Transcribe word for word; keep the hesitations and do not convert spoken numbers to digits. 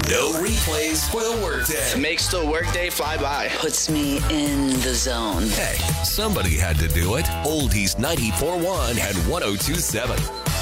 No replays for the workday. Makes the workday fly by. Puts me in the zone. Hey, somebody had to do it. Oldies ninety-four point one and one oh two point seven.